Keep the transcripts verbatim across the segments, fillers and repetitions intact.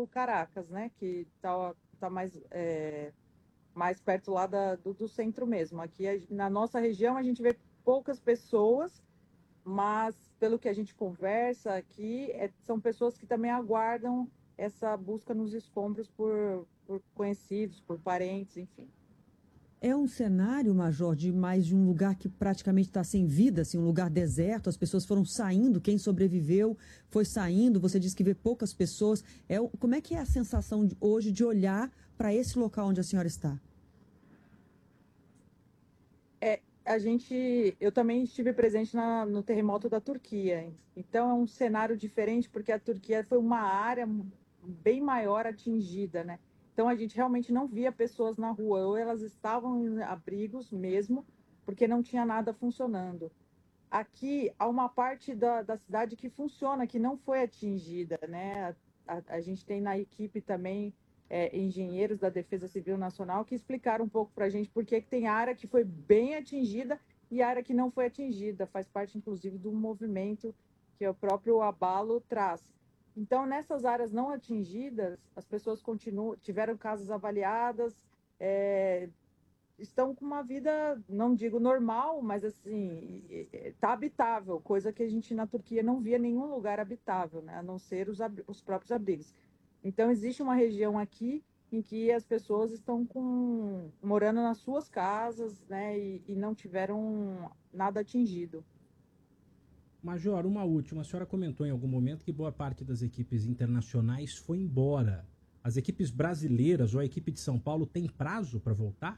pelo Caracas, né? Que tá, tá mais, é, mais perto lá da, do, do centro mesmo. Aqui na nossa região a gente vê poucas pessoas, mas pelo que a gente conversa aqui, é, são pessoas que também aguardam essa busca nos escombros por, por conhecidos, por parentes, enfim. É um cenário, Major, de mais de um lugar que praticamente está sem vida, assim, um lugar deserto, as pessoas foram saindo, quem sobreviveu foi saindo, você disse que vê poucas pessoas. É, como é que é a sensação de, hoje de olhar para esse local onde a senhora está? É, a gente, eu também estive presente na, no terremoto da Turquia, então é um cenário diferente, porque a Turquia foi uma área bem maior atingida, né? Então a gente realmente não via pessoas na rua, ou elas estavam em abrigos mesmo, porque não tinha nada funcionando. Aqui há uma parte da, da cidade que funciona, que não foi atingida, né? A, a, a gente tem na equipe também é, engenheiros da Defesa Civil Nacional que explicaram um pouco para a gente por que tem área que foi bem atingida e área que não foi atingida. Faz parte, inclusive, do movimento que o próprio abalo traz. Então, nessas áreas não atingidas, as pessoas continuam, tiveram casas avaliadas, é, estão com uma vida, não digo normal, mas assim, está habitável, coisa que a gente na Turquia não via nenhum lugar habitável, né? A não ser os, os próprios abrigos. Então, existe uma região aqui em que as pessoas estão com, morando nas suas casas, né? E, e não tiveram nada atingido. Major, uma última. A senhora comentou em algum momento que boa parte das equipes internacionais foi embora. As equipes brasileiras ou a equipe de São Paulo tem prazo para voltar?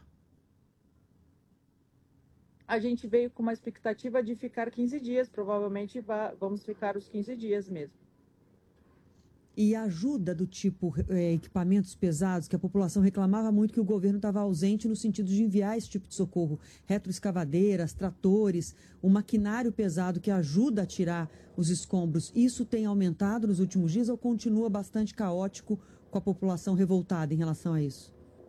A gente veio com uma expectativa de ficar quinze dias, provavelmente vamos ficar os quinze dias mesmo. E ajuda do tipo é, equipamentos pesados, que a população reclamava muito que o governo estava ausente no sentido de enviar esse tipo de socorro. Retroescavadeiras, tratores, o maquinário pesado que ajuda a tirar os escombros. Isso tem aumentado nos últimos dias ou continua bastante caótico com a população revoltada em relação a isso?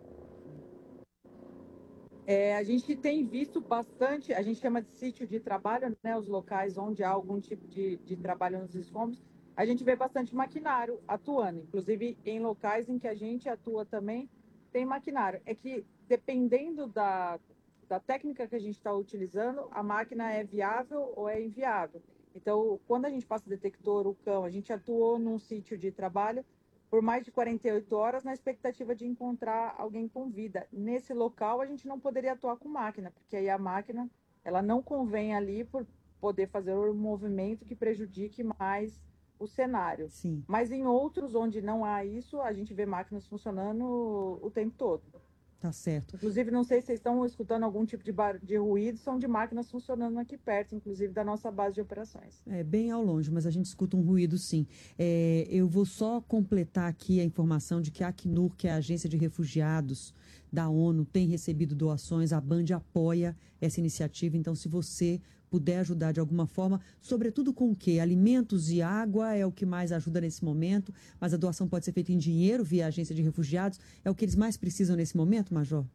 É, a gente tem visto bastante, a gente chama de sítio de trabalho, né, os locais onde há algum tipo de, de trabalho nos escombros, a gente vê bastante maquinário atuando, inclusive em locais em que a gente atua também, tem maquinário. É que dependendo da, da técnica que a gente está utilizando, a máquina é viável ou é inviável. Então, quando a gente passa o detector, o cão, a gente atuou num sítio de trabalho por mais de quarenta e oito horas na expectativa de encontrar alguém com vida. Nesse local, a gente não poderia atuar com máquina, porque aí a máquina ela não convém ali por poder fazer um movimento que prejudique mais o cenário. Sim. Mas em outros onde não há isso, a gente vê máquinas funcionando o tempo todo. Tá certo. Inclusive, não sei se vocês estão escutando algum tipo de, bar... de ruído, são de máquinas funcionando aqui perto, inclusive da nossa base de operações. É bem ao longe, mas a gente escuta um ruído sim. É, eu vou só completar aqui a informação de que a Acnur, que é a Agência de Refugiados da ONU, tem recebido doações, a Band apoia essa iniciativa, então se você puder ajudar de alguma forma, sobretudo com o quê? Alimentos e água é o que mais ajuda nesse momento, mas a doação pode ser feita em dinheiro via Agência de Refugiados, é o que eles mais precisam nesse momento, Major?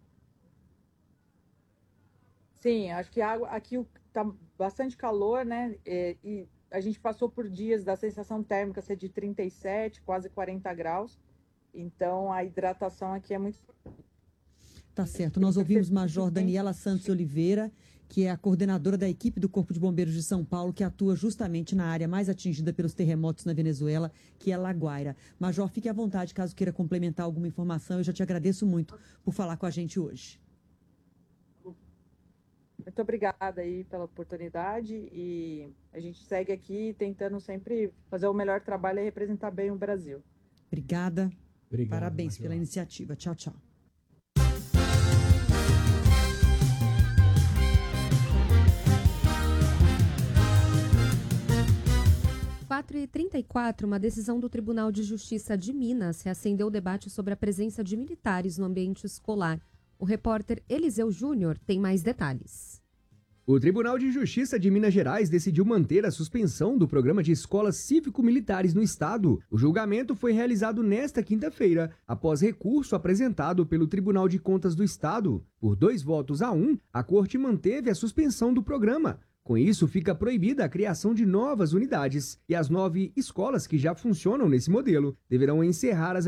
Sim, acho que a água, aqui está bastante calor, né? E, e a gente passou por dias da sensação térmica ser de trinta e sete, quase quarenta graus, então a hidratação aqui é muito... Tá certo, nós ouvimos Major Daniela Santos Oliveira, que é a coordenadora da equipe do Corpo de Bombeiros de São Paulo, que atua justamente na área mais atingida pelos terremotos na Venezuela, que é La Guaira. Major, fique à vontade, caso queira complementar alguma informação. Eu já te agradeço muito por falar com a gente hoje. Muito obrigada aí pela oportunidade e a gente segue aqui tentando sempre fazer o melhor trabalho e representar bem o Brasil. Obrigada. Obrigado, Parabéns Major. pela iniciativa. Tchau, tchau. quatro e trinta e quatro, uma decisão do Tribunal de Justiça de Minas reacendeu o debate sobre a presença de militares no ambiente escolar. O repórter Eliseu Júnior tem mais detalhes. O Tribunal de Justiça de Minas Gerais decidiu manter a suspensão do programa de escolas cívico-militares no estado. O julgamento foi realizado nesta quinta-feira, após recurso apresentado pelo Tribunal de Contas do Estado. Por dois votos a um, a Corte manteve a suspensão do programa. Com isso, fica proibida a criação de novas unidades e as nove escolas que já funcionam nesse modelo deverão encerrar as